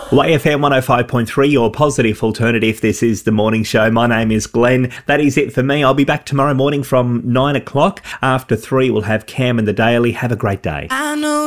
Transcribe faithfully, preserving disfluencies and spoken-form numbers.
Y F M one oh five point three, your positive alternative. This is The Morning Show. My name is Glenn. That is it for me. I'll be back tomorrow morning from nine o'clock. After three, we'll have Cam and the Daily. Have a great day. I know